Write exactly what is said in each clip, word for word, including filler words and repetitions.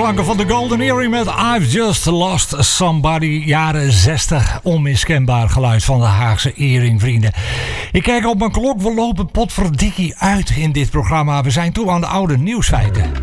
klanken van de Golden Earring met I've Just Lost Somebody. Jaren zestig, onmiskenbaar geluid van de Haagse Earring, vrienden. Ik kijk op mijn klok, we lopen potverdikkie uit in dit programma. We zijn toe aan de oude nieuwsfeiten.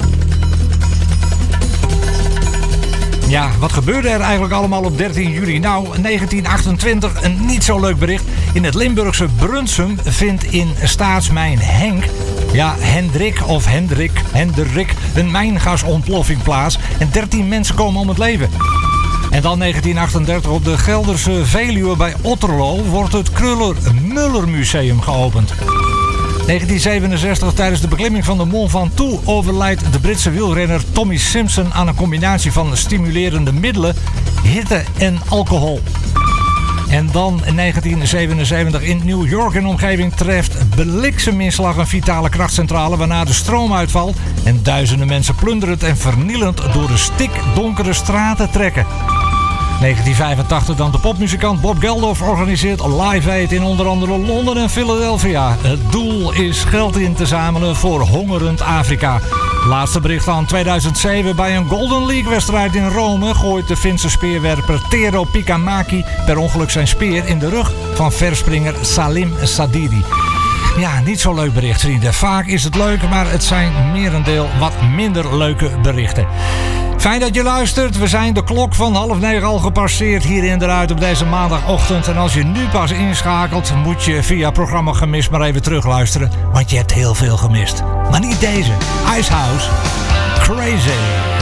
Ja, wat gebeurde er eigenlijk allemaal op dertien juli? Nou, negentien achtentwintig, een niet zo leuk bericht. In het Limburgse Brunsum vindt in staatsmijn Henk... Ja, Hendrik of Hendrik, Hendrik, een mijngasontploffing plaats. En dertien mensen komen om het leven. En dan negentien achtendertig op de Gelderse Veluwe bij Otterlo wordt het Kruller-Müller Museum geopend. negentien zevenenzestig, tijdens de beklimming van de Mont Ventoux overlijdt de Britse wielrenner Tommy Simpson aan een combinatie van stimulerende middelen, hitte en alcohol. En dan in negentien zevenenzeventig in New York en omgeving treft blikseminslag een vitale krachtcentrale waarna de stroom uitvalt en duizenden mensen plunderend en vernielend door de stikdonkere straten trekken. negentien vijfentachtig dan de popmuzikant Bob Geldof organiseert Live Aid in onder andere Londen en Philadelphia. Het doel is geld in te zamelen voor hongerend Afrika. Laatste bericht aan tweeduizend zeven. Bij een Golden League-wedstrijd in Rome gooit de Finse speerwerper Tero Pikamaki per ongeluk zijn speer in de rug van verspringer Salim Sadidi. Ja, niet zo leuk bericht, vrienden. Vaak is het leuk, maar het zijn merendeel wat minder leuke berichten. Fijn dat je luistert. We zijn de klok van half negen al gepasseerd hier in de Ruit op deze maandagochtend. En als je nu pas inschakelt, moet je via programma Gemist maar even terugluisteren. Want je hebt heel veel gemist. Maar niet deze. Icehouse. Crazy.